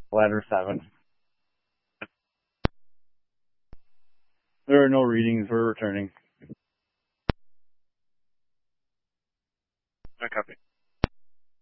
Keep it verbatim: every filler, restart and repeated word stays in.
Ladder seven. There are no readings. We're returning. I copy.